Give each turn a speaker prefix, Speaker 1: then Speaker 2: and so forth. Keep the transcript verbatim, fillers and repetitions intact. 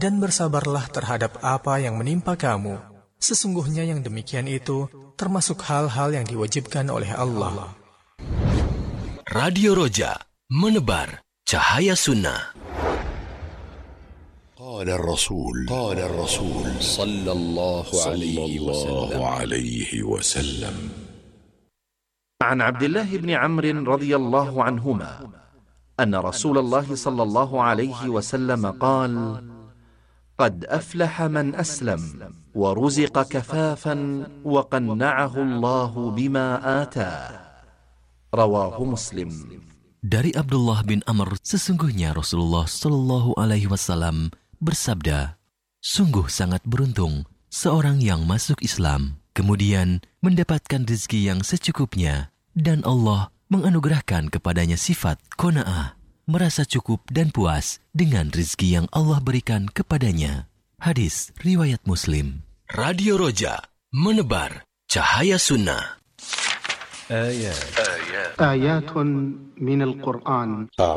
Speaker 1: dan bersabarlah terhadap apa yang menimpa kamu. Sesungguhnya yang demikian itu termasuk hal-hal yang diwajibkan oleh Allah.
Speaker 2: Radio Roja, menebar cahaya sunnah.
Speaker 3: قال الرسول قال الرسول صلى الله عليه وسلم
Speaker 4: عن عبد الله بن عمرو رضي الله عنهما أن رسول الله صلى الله عليه وسلم قال: قد أفلح من أسلم ورزق كفافا وقنعه الله بما آتاه. رواه مسلم.
Speaker 2: Dari Abdullah bin Amr, sesungguhnya Rasulullah Shallallahu Alaihi Wasallam bersabda, sungguh sangat beruntung seorang yang masuk Islam, kemudian mendapatkan rezeki yang secukupnya, dan Allah menganugerahkan kepadanya sifat qanaah, merasa cukup dan puas dengan rezeki yang Allah berikan kepadanya. Hadis riwayat Muslim. Radio Roja, menebar cahaya sunnah.
Speaker 5: آيات آيات من القرآن